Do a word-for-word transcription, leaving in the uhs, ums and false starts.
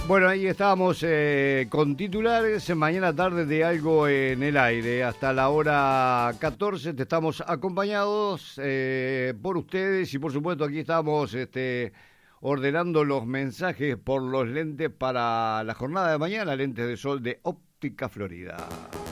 Bueno, ahí estábamos eh, con titulares. Mañana tarde de Algo en el Aire. Hasta la hora catorce te estamos acompañados eh, por ustedes y por supuesto aquí estamos este, ordenando los mensajes por los lentes para la jornada de mañana, lentes de sol de Óptica Florida.